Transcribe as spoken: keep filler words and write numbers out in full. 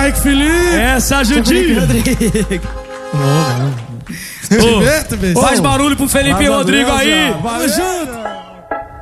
like Felipe. Essa ajudinha. Sentimento, bicho. Faz barulho pro Felipe Vai, Rodrigo Deus, aí. ó. Valeu junto.